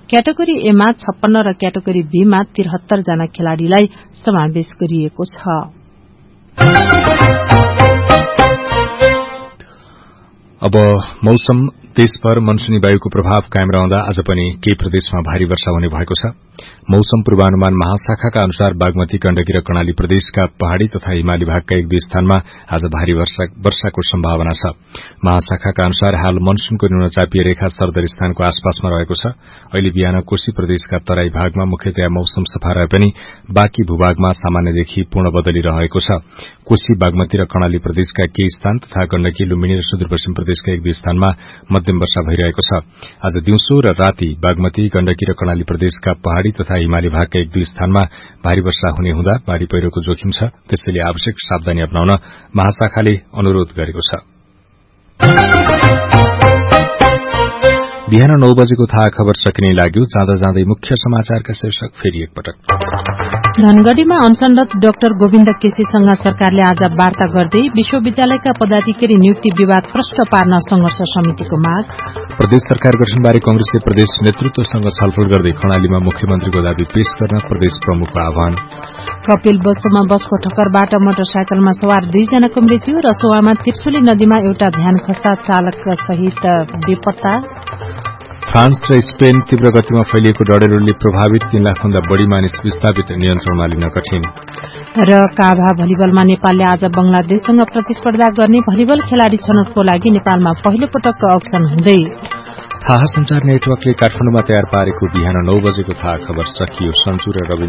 Category ए मा 56 र category be मा 73 जना खेलाड़ीलाई समावेश गरिएको छ। अब मौसम। देशभर मनसूनी वायुको प्रभाव कायम रहँदा आज पनि केही प्रदेशमा भारी वर्षा हुने भएको छ। मौसम पूर्वानुमान महाशाखाका अनुसार बागमती, गण्डकी र कर्णाली प्रदेशका पहाड़ी तथा हिमाली भागका एक दुई स्थानमा आज भारी वर्षाको सम्भावना छ। महाशाखाका अनुसार हाल मनसूनको न्यूनचापीय रेखा सरदर स्थानको आसपासमा रहेको छ। अहिले बिहान कोशी प्रदेशका तराई भागमा मुख्यतया मौसम सफा रहे पनि बाँकी भूभागमा सामान्यदेखि पूर्ण बदली रहेको छ। कोशी, बागमती र कर्णाली प्रदेशका केही स्थान तथा गण्डकी, लुम्बिनी र सुदूरपश्चिम प्रदेशका एक दुई स्थानमा मध्यम वर्षा भइरहेको छ। आज दिउँसो र राति बागमती, गण्डकी र कर्णाली प्रदेशका पहाड़ी तथा हिमाली भागका एक दुई स्थानमा भारी वर्षा हुने हुँदा बाढ़ी पहिरोको जोखिम छ। त्यसैले आवश्यक सावधानी अपनाउन महाशाखाले अनुरोध गरेको छ। बिहान 9 बजेको थाहा खबर सकिने लाग्यो। जाँदा जाँदै मुख्य समाचारका शीर्षक फेरि एकपटक। धनगढ़ीमा अनशनरत डाक्टर गोविन्द केसीसँग सरकारले आज वार्ता गर्दै विश्वविद्यालयका पदाधिकारी नियुक्ति विवाद प्रष्ट पार्न संघर्ष समितिको माग। प्रदेश सरकार गठनबारे कंग्रेसले प्रदेश नेतृत्वसँग छलफल गर्दै कर्णालीमा मुख्यमन्त्रीको दावी पेश गर्न प्रदेश प्रमुखको आह्वान। कपिल वस्तुमा बसको ठक्करबाट मोटरसाइकलमा सवार 2 जनाको मृत्यु। रसोवामा त्रिशुली नदीमा एउटा भ्यान खस्दा चालक सहित बेपत्ता। फ्रान्स र स्पेन तीव्र गतिमा फैलिएको डढेलोले प्रभावित 3 लाखभन्दा बढ़ी मानिस विस्थापित, नियन्त्रणमा लिन कठिन। र काभा भलिबलमा नेपालले आज बंगलादेशसँग प्रतिस्पर्धा गर्ने भलिबल खेलाड़ी छनौटको लागि नेपालमा पहिलो पटक अक्सन हुँदै। थाहा संचार नेटवर्कले काठमाडौँमा तयार पारेको बिहान 9 बजेको थाहा खबर सकियो। सन्चु र रवि